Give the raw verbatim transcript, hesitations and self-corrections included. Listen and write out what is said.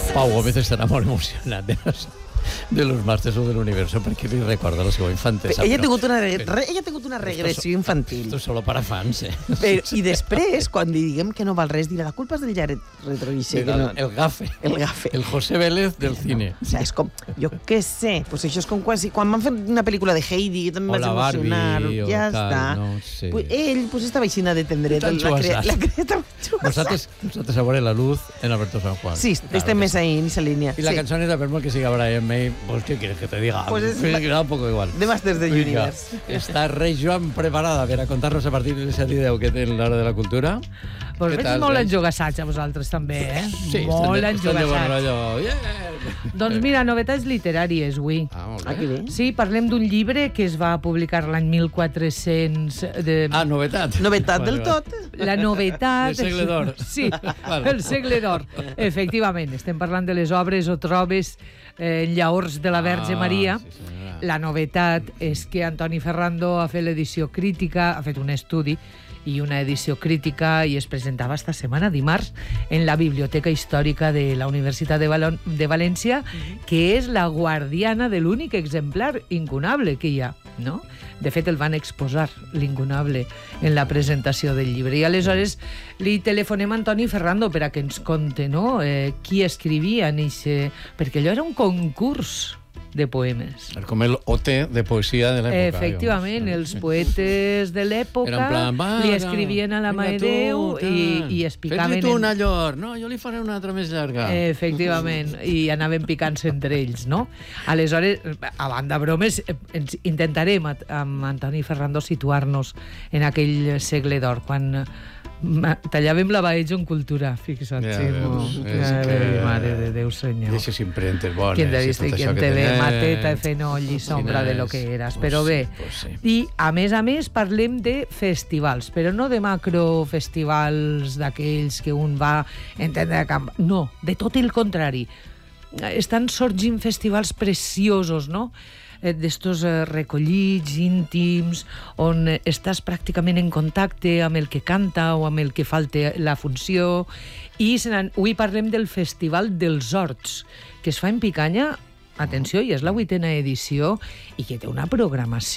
Pau Gómez estarà molt emocionat de los, de los Masters of del Universo perquè li recorda la seva infantesa. Ella ha tingut una, re, ella ha tingut una regressió infantil. Esto es solo para fans, eh? Però, I després, quan diguem que no val res, dirà la culpa és del Jared Retrovisor. El, no. el gafe. El gafe. El José Vélez del cine. O sea, és com, jo què sé, pues això és com quasi, quan van fer una pel·lícula de Heidi, que també O vaig la emocionar, Barbie, o ja tal, està. no sé. Pues ell pues, estava aixina de tendret. Tan La, cre xugassat. la creta Nosaltres, nosaltres a veure la luz en Alberto San Juan. Sí, Claro estem que més sí. ahí en esa línea. Y la sí. cançoneta, per molt que siga Brian May, pues, ¿qué quieres que te diga? Pues es- Me da un poco igual. De Masters de Vinga, Universe. està Rei Joan preparada per a contar-nos a partir de set i deu que té l'hora de la cultura. Pues Què veig tal, molt Reis? enjogassats a vosaltres també, eh? Sí, molt estan de, estan de bon enjogassats. rotllo. Yeah! Doncs mira, novetats literàries, avui. Ah, molt Aquí bé. ve. Sí, parlem d'un llibre que es va publicar l'any mil quatre-cents... De... Ah, novetat. Novetat Vale, del vale. tot. La novetat... Del segle d'or. Sí, Vale. el segle d'or. Efectivament, estem parlant de les obres o trobes eh, llaors de la Verge Ah, Maria. sí, senyora. La novetat és que Antoni Ferrando ha fet l'edició crítica, ha fet un estudi i una edició crítica i es presentava esta setmana, dimarts, en la Biblioteca Històrica de la Universitat de, Valon de València, que és la guardiana de l'únic exemplar incunable que hi ha, no? De fet, el van exposar, l'incunable, en la presentació del llibre. I aleshores li telefonem a Antoni Ferrando per a que ens conte, no?, eh, qui escrivia en eixe... Perquè allò era un concurs de poemes. Com el O T de poesia de l'època. Efectivament, digamos. els poetes de Era en l'època plan, va, li escrivien a la vinga, Mare tu, Déu i, tal. i es picaven... Fes-li tu en- una llor. No, jo li faré una altra més llarga. Efectivament, i anaven picant-se entre ells, no? Aleshores, a banda bromes, eh, ens intentarem a- amb Antoni Ferrando situar-nos en aquell segle d'or, quan ma- tallàvem la baella en cultura, fixa't. Ja sí, veus, mo- és ja que- veus, mare de Déu, senyor. Deixes impremtes bones. Quien te i viste y tot quien això que te ve, tenen. mateta, fenoll i sombra de lo que eras. Pues Però sí, bé, pues sí. i a més a més parlem de festivals, però no de macrofestivals d'aquells que un va entendre a camp. No, de tot el contrari. Estan sorgint festivals preciosos, no?, Eh, d'estos eh, recollits, íntims, on eh, estàs pràcticament en contacte amb el que canta o amb el que fa el te- la funció. I se n'han- avui parlem del Festival dels Horts, que es fa en Picanya, atenció, i és la vuitena edició, i que té una programació